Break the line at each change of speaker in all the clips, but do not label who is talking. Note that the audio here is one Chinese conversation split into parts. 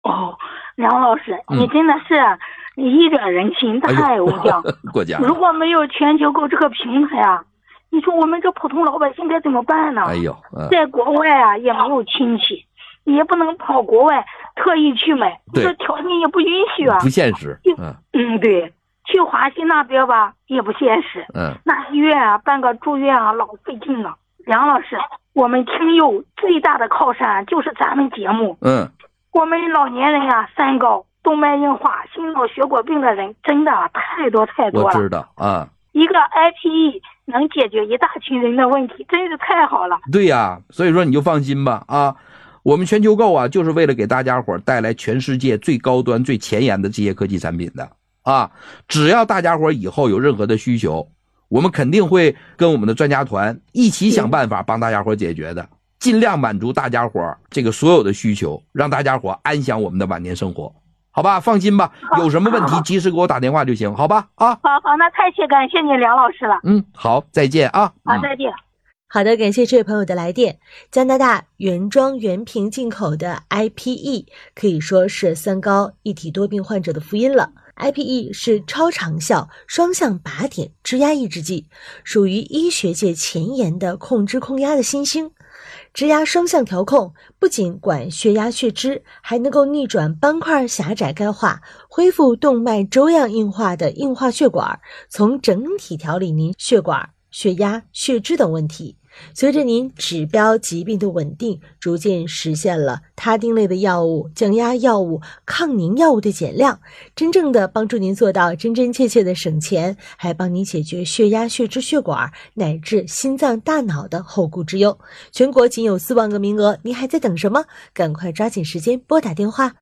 哦，梁老师，你真的是一点人情太无疆。
过奖。
如果没有全球购这个平台啊，你说我们这普通老百姓该怎么办呢？在国外啊也没有亲戚，也不能跑国外特意去买，这条件也不允许啊，
不现实。
对，去华西那边吧也不现实。那医院啊办个住院啊老费劲了。梁老师，我们听友最大的靠山就是咱们节目。我们老年人啊，三高、动脉硬化、心脑血管病的人真的太多了。
我知道啊，
一个 IPE 能解决一大群人的问题，真是太好了。
对呀，所以说你就放心吧啊，我们全球购啊，就是为了给大家伙带来全世界最高端、最前沿的这些科技产品的啊。只要大家伙以后有任何的需求，我们肯定会跟我们的专家团一起想办法帮大家伙解决的。尽量满足大家伙这个所有的需求，让大家伙安享我们的晚年生活，好吧？放心吧，有什么问题及时给我打电话就行，好吧？啊，
好，那太感谢你梁老师了。
好，再见啊。
好，再见。
好的，感谢这位朋友的来电。加拿大原装原瓶进口的 IPE 可以说是三高一体多病患者的福音了。IPE 是超长效双向靶点支压抑制剂，属于医学界前沿的控脂控压的新星。支压双向调控不仅管血压血脂，还能够逆转斑块狭窄钙化，恢复动脉粥样硬化的硬化血管，从整体调理您血管、血压、血脂等问题。随着您指标疾病的稳定，逐渐实现了他汀类的药物、降压药物、抗凝药物的减量，真正的帮助您做到真真切切的省钱，还帮您解决血压、血脂、血管乃至心脏、大脑的后顾之忧。全国仅有4万个名额，您还在等什么？赶快抓紧时间拨打电话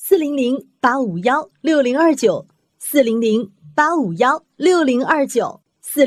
400-851-6029 400-851-6029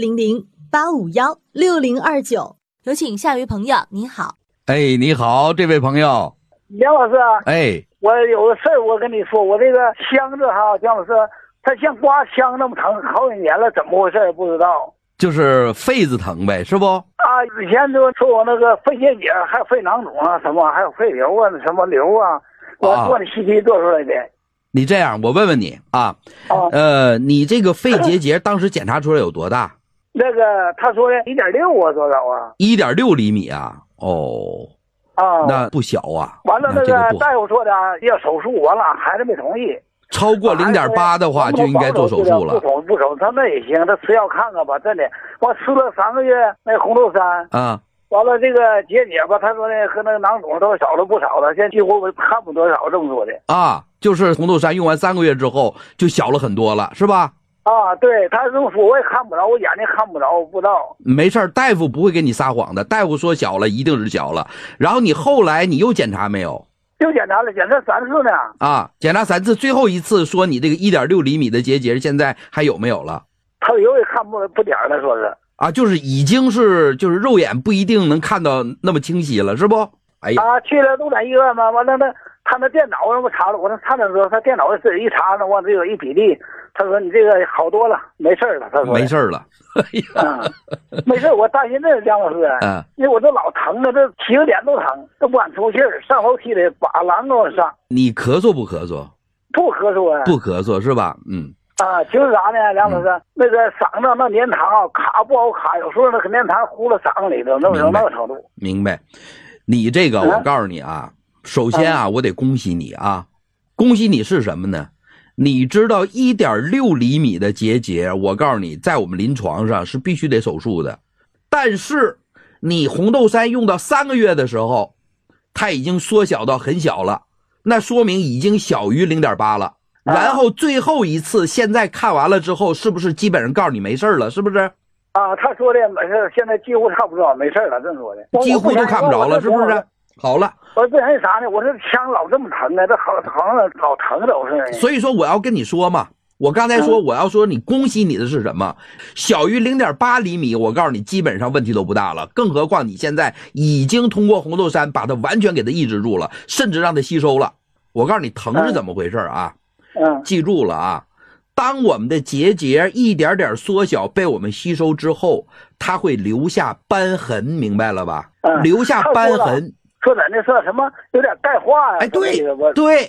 400-851-6029。有请下一位朋友，您好。
你好，这位朋友。
梁老师啊，我有个事儿，我跟你说，我这个箱子哈，姜老师，它像刮枪那么疼，好几年了，怎么回事不知道。
就是肺子疼呗，是不？
啊，以前就说我那个肺结节，还有肺囊肿啊，什么还有肺瘤啊，什么瘤啊，我做的CT做出来的。
你这样，我问问你啊，你这个肺结节当时检查出来有多大？
那个他说的1.6啊，多少啊
？1.6厘米啊？那不小啊。
完了，那个大夫说的要手术，完了孩子没同意。
超过0.8的话就应该做手术了。
不手，他那也行，他吃药看看吧，真的。我吃了3个月那红豆杉
啊，
完了这个结节吧，他说呢和那个囊肿都少了不少了，现在几乎看不多少，这么说的
啊。就是红豆杉用完3个月之后就小了很多了，是吧？
啊，对，他这么说我也看不着，我眼睛看不着，我不知道。
没事，大夫不会给你撒谎的，大夫说小了一定是小了。然后你后来你又检查没有？
又检查了，检查3次呢。
啊，检查3次，最后一次说你这个1.6厘米的结节现在还有没有了？
他有也看不点了，说是。
啊，就是已经是就是肉眼不一定能看到那么清晰了，是不？哎呀，
去了动展医院嘛，完了他那电脑让我查了，我那查的时候他电脑自己一查呢，我这有一比例，他说你这个好多了，没事了，他说
没事了。
没事，我担心这姜老师，因为我这老疼了，这起个脸都疼，都不敢出气儿，上楼梯里把狼给我上。
你咳嗽不咳嗽？
不咳嗽啊。
不咳嗽是吧？
就是啥呢，梁老师，那个嗓子那粘糖啊，卡不好卡，有时候那个粘糖糊了嗓子里头，那个程度。
明白。你这个我告诉你啊，首先啊，我得恭喜你啊，恭喜你是什么呢？你知道1.6厘米的结节，我告诉你，在我们临床上是必须得手术的。但是你红豆杉用到3个月的时候，它已经缩小到很小了，那说明已经小于0.8了。然后最后一次现在看完了之后，是不是基本上告诉你没事了？是不是？
他说的没事，现在几乎看不着，没事了，这么说的。
几乎都看不着了，是不是？好了，
我之前啥呢？我这枪老这么疼呢，这好像老疼都是。
所以说我要跟你说嘛，我刚才说我要说你恭喜你的是什么？小于0.8厘米，我告诉你基本上问题都不大了。更何况你现在已经通过红豆杉把它完全给它抑制住了，甚至让它吸收了。我告诉你疼是怎么回事啊？记住了啊。当我们的结节一点点缩小被我们吸收之后，它会留下瘢痕，明白了吧？留下瘢痕。
说咱这是什么有点钙化呀？
对，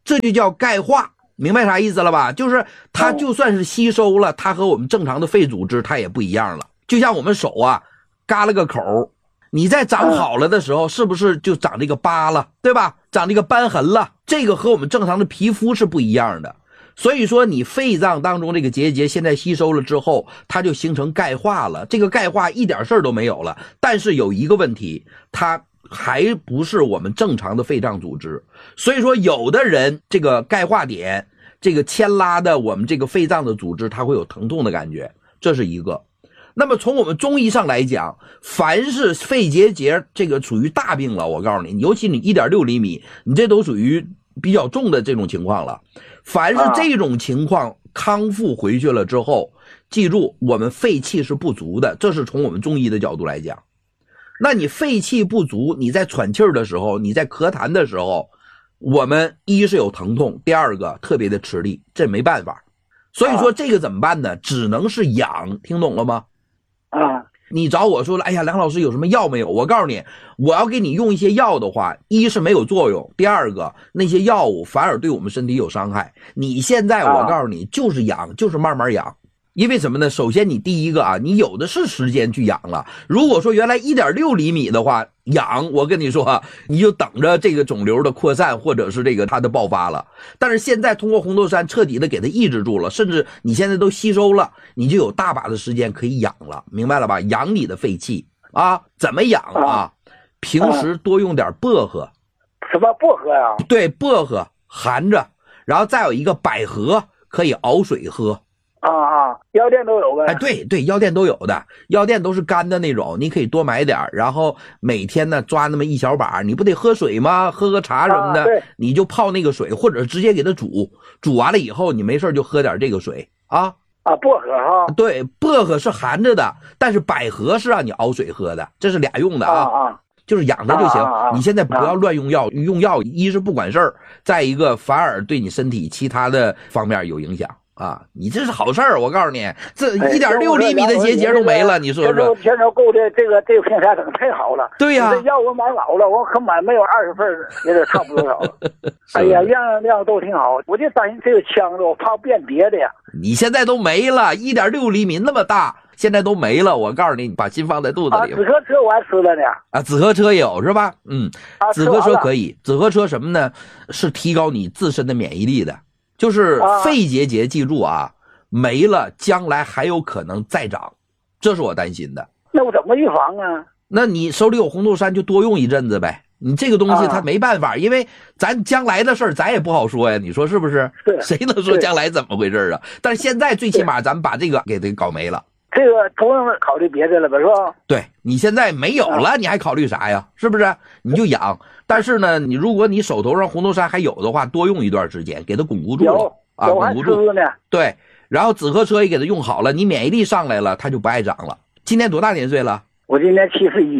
这就叫钙化，明白啥意思了吧？就是它就算是吸收了，它和我们正常的肺组织它也不一样了。就像我们手啊，嘎了个口，你在长好了的时候，是不是就长这个疤了，对吧？长这个瘢痕了，这个和我们正常的皮肤是不一样的。所以说你肺脏当中这个结节现在吸收了之后，它就形成钙化了，这个钙化一点事儿都没有了。但是有一个问题，它还不是我们正常的肺脏组织，所以说有的人这个钙化点这个牵拉的我们这个肺脏的组织，它会有疼痛的感觉，这是一个。那么从我们中医上来讲，凡是肺结节这个属于大病了，我告诉你，尤其你 1.6 厘米，你这都属于比较重的这种情况了。凡是这种情况康复回去了之后，记住我们肺气是不足的，这是从我们中医的角度来讲。那你肺气不足，你在喘气儿的时候，你在咳痰的时候，我们一是有疼痛，第二个特别的吃力，这没办法。所以说这个怎么办呢？只能是养，听懂了吗？你找我说了，哎呀，梁老师有什么药没有？我告诉你，我要给你用一些药的话，一是没有作用，第二个那些药物反而对我们身体有伤害。你现在我告诉你，就是养，就是慢慢养。因为什么呢？首先你第一个啊，你有的是时间去养了。如果说原来 1.6 厘米的话，养，我跟你说，你就等着这个肿瘤的扩散或者是这个它的爆发了。但是现在通过红豆杉彻底的给它抑制住了，甚至你现在都吸收了，你就有大把的时间可以养了，明白了吧？养你的肺气啊，怎么养啊？平时多用点薄荷。
什么薄荷呀？
对，薄荷含着，然后再有一个百合，可以熬水喝。
药店都有呗。
哎，对对，药店都有的，药店都是干的那种，你可以多买点，然后每天呢抓那么一小把，你不得喝水吗？喝茶什么的，你就泡那个水，或者直接给它煮完了以后，你没事就喝点这个水啊。
薄荷哈。
对，薄荷是含着的，但是百合是让你熬水喝的，这是俩用的啊。就是养着就行，你现在不要乱用药，用药一是不管事儿，再一个反而对你身体其他的方面有影响。你这是好事儿，我告诉你，这 1.6 厘米的结节都没了，你说说。
天朝购的这个平台整太好了。
对呀，
这药我买老了，我可买没有20份，也得差不多少了。哎呀，样都挺好，我就担心这个腔子，我怕变别的呀。
你现在都没了，1.6 厘米那么大，现在都没了。我告诉你，你把心放在肚子里。
紫河车我还吃了呢。
紫河车有是吧？紫河车可以。紫河车什么呢？是提高你自身的免疫力的。就是肺结节，记住啊，没了将来还有可能再长，这是我担心的。
那我怎么预防啊？
那你手里有红豆杉就多用一阵子呗。你这个东西它没办法，因为咱将来的事儿咱也不好说呀，你说是不是？谁能说将来怎么回事啊？但是现在最起码咱们把这个给它搞没了。
这个不用考虑别的了吧，是吧？
对，你现在没有了，你还考虑啥呀？是不是？你就养。但是呢，如果你手头上红豆杉还有的话，多用一段时间，给它巩固住了巩固住
呢。
对，然后紫河车也给它用好了，你免疫力上来了，它就不爱长了。今年多大年岁了？
我今年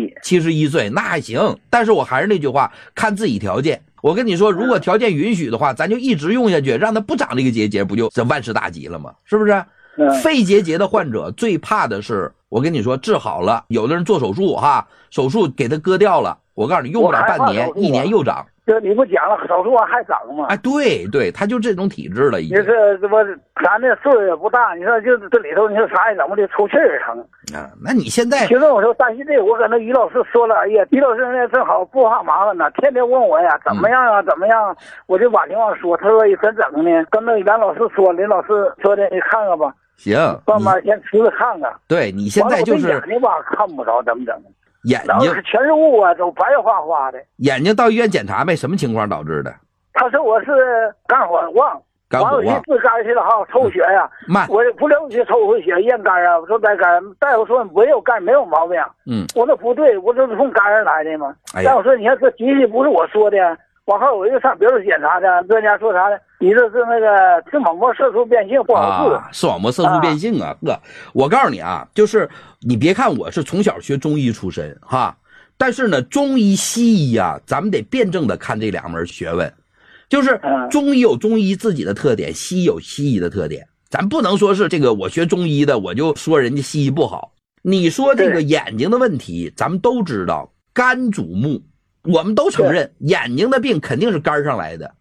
71
岁，那还行。但是我还是那句话，看自己条件。我跟你说，如果条件允许的话，咱就一直用下去，让它不长这个结节，不就这万事大吉了吗？是不是？肺结节的患者最怕的是，我跟你说，治好了，有的人做手术手术给它割掉了，我告诉你，用不了半年1年又长。
这你不讲了，手术还长吗？
对对，他就这种体质了。
你说这不，咱这岁数也不大，你说就这里头，你说啥也怎么的，出气儿疼
那你现在
其实我说担心这个，我跟那于老师说了，哎呀，于老师那正好不怕麻烦呢，天天问我呀，怎么样啊，怎么样？我就把情况说，他说怎整呢？跟那袁老师说，林老师说的，你看看吧。
行，
慢慢先吃着看看。
对，你现在就是
眼睛吧，看不着，怎么整？
眼睛
全是雾啊，都白花花的。
眼睛到医院检查没？什么情况导致的？
他说我是肝火旺，完了治肝去了抽血呀，我不了解抽回血验肝啊，我说带肝，大夫说没有肝，没有毛病。我说不对，我这是从肝上来的嘛。大夫说你看这机器不是我说的。往后我又上别处检查去，专家说啥呢？你这是那个视网膜色素变性不好治。
视网膜色素变性我告诉你就是你别看我是从小学中医出身但是呢，中医西医咱们得辩证的看这两门学问。就是中医有中医自己的特点，西医有西医的特点。咱不能说是这个我学中医的我就说人家西医不好。你说这个眼睛的问题，咱们都知道肝主目。我们都承认眼睛的病肯定是肝上来的，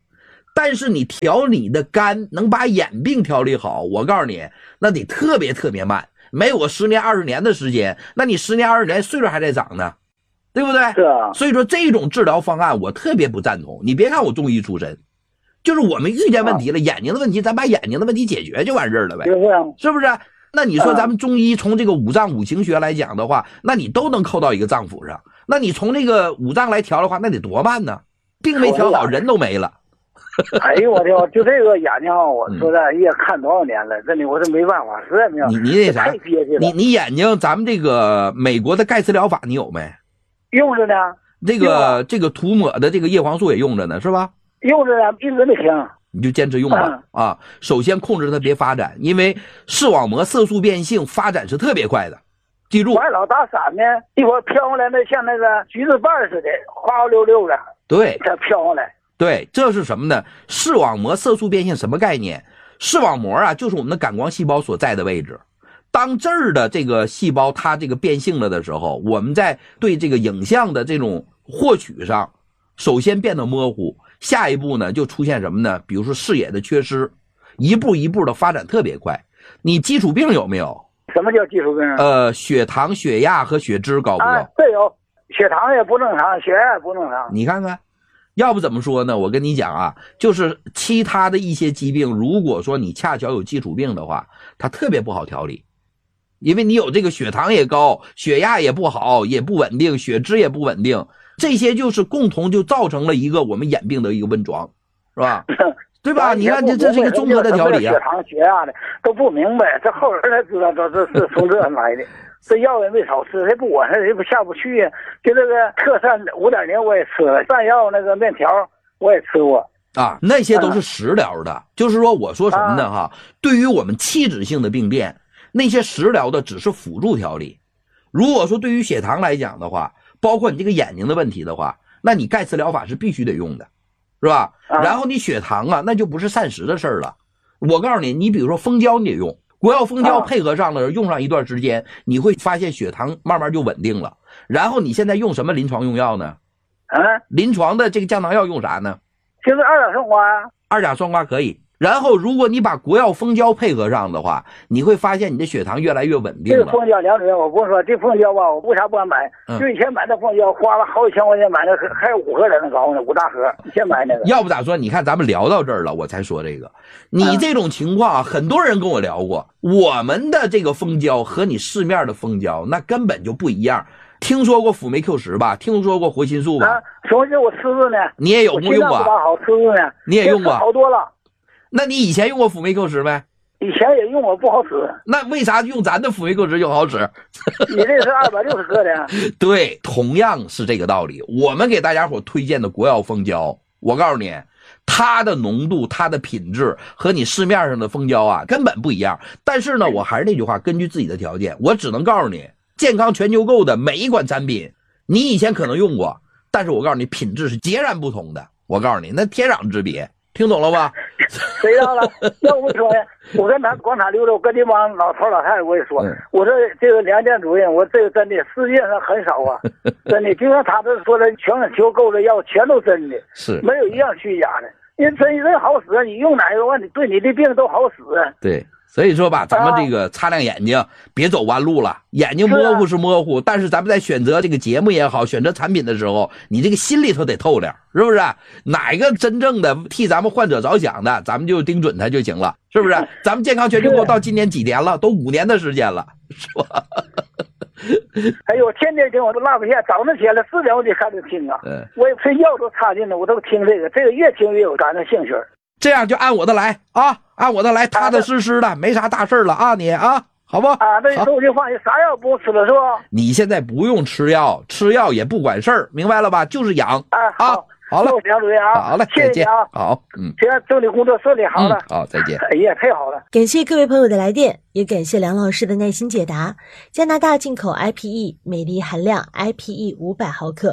但是你调你的肝能把眼病调理好，我告诉你，那得特别特别慢，没有个10年20年的时间，那你10年20年岁数还在长呢，对不对？
是啊。
所以说这种治疗方案我特别不赞同。你别看我中医出身，就是我们遇见问题了，眼睛的问题，咱把眼睛的问题解决就完事儿了呗，是不是？那你说咱们中医从这个五脏五行学来讲的话，那你都能扣到一个脏腑上，那你从这个五脏来调的话，那得多慢呢？病没调好，人都没了。
哎呦我天，就这个眼睛，我说的也看多少年了，真的我是没办法，实在没有。
你那啥，你眼睛，咱们这个美国的盖茨疗法你有没？
用着呢。
这个涂抹的这个叶黄素也用着呢，是吧？
用着呢，一直没停。
你就坚持用吧啊！首先控制它别发展，因为视网膜色素变性发展是特别快的，记住。
我还老打伞呢，一会儿飘上来那像那个橘子瓣似的，滑滑溜溜的。
对，
它飘上来。
对，这是什么呢？视网膜色素变性什么概念？视网膜啊，就是我们的感光细胞所在的位置。当这儿的这个细胞它这个变性了的时候，我们在对这个影像的这种获取上，首先变得模糊。下一步呢，就出现什么呢？比如说视野的缺失，一步一步的发展特别快。你基础病有没有？
什么叫基础病？
血糖、血压和血脂高不高？
对，有。血糖也不正常，血压也不正常。
你看看，要不怎么说呢？我跟你讲啊，就是其他的一些疾病，如果说你恰巧有基础病的话，它特别不好调理，因为你有这个血糖也高，血压也不好，也不稳定，血脂也不稳定。这些就是共同就造成了一个我们眼病的一个温床，是吧？对吧？你看这是一个综合的调理啊。
血糖、血压的都不明白，这后人才知道这是从这来的。这药也没少吃，谁不管谁不下不去呀？就这个特善5.0我也吃了，蘸药那个面条我也吃过
啊，那些都是食疗的。就是说，我说什么呢？哈，对于我们器质性的病变，那些食疗的只是辅助调理。如果说对于血糖来讲的话，包括你这个眼睛的问题的话，那你盖茨疗法是必须得用的，是吧？然后你血糖啊，那就不是膳食的事儿了。我告诉你，你比如说蜂胶你得用，国药蜂胶配合上了，用上一段时间，你会发现血糖慢慢就稳定了。然后你现在用什么临床用药呢？临床的这个降糖药用啥呢？
就是二甲双胍。
二甲双胍可以。然后如果你把国药蜂胶配合上的话，你会发现你的血糖越来越稳定了。
这个蜂胶2种，我不说这蜂胶吧，我为啥不敢买？就以前买的蜂胶花了好几千块钱买的，还有5盒在那高呢，5大盒，以前买那个。
要不咋说？你看咱们聊到这儿了，我才说这个。你这种情况啊，很多人跟我聊过，我们的这个蜂胶和你市面的蜂胶那根本就不一样。听说过辅酶 Q10吧？听说过活心素吧？
活心素我吃着呢。
你也有用过？
好吃着呢。
你也用过？
好多了。
那你以前用过辅酶 Q10没？
以前也用过，不好使。
那为啥用咱的辅酶 Q10 就好使？
你这是260克的。
对，同样是这个道理。我们给大家伙推荐的国药蜂胶，我告诉你，它的浓度、它的品质和你市面上的蜂胶啊根本不一样。但是呢，我还是那句话，根据自己的条件，我只能告诉你，健康全球购的每一款产品，你以前可能用过，但是我告诉你，品质是截然不同的。我告诉你，那天壤之别。听懂了吧？
谁知道了？要不说呀，我跟咱广场溜达，我跟这帮老头老太太我也说，我说这个梁建主任，我这个真的世界上很少啊，真的，就像他这说的，全球购的药全都真的，
是没
有一样虚假的，因为真好使，你用哪个问题对你的病都好使。
对。所以说吧，咱们这个擦亮眼睛，别走弯路了。眼睛模糊是模糊，但是咱们在选择这个节目也好，选择产品的时候，你这个心里头得透亮，是不是？哪一个真正的替咱们患者着想的，咱们就盯准它就行了，是不是？咱们健康全球购到今年几年了？都5年的时间了，是吧？
哎呦，天天听我都落不下，早上起来4点我就开始听啊，我也睡觉都插进了，我都听这个越听越有感的兴趣。
这样就按我的来啊，按我的来，踏踏实实的，没啥大事了啊，你啊，好不？
啊，那我就放心，啥药不用吃了是吧？
你现在不用吃药，吃药也不管事儿，明白了吧？就是养啊。好了，
梁主任啊，
好了，
谢谢你啊。
好，
行，祝你工作顺利，好了，
好，再见。
哎呀，太好了！
感谢各位朋友的来电，也感谢梁老师的耐心解答。加拿大进口 IPE 镁离含量 IPE 500毫克。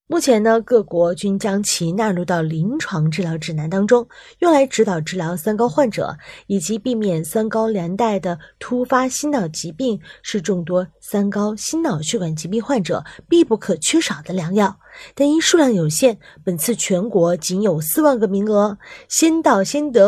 目前呢，各国均将其纳入到临床治疗指南当中，用来指导治疗三高患者，以及避免三高连带的突发心脑疾病，是众多三高心脑血管疾病患者必不可缺少的良药。但因数量有限，本次全国仅有4万个名额，先到先得。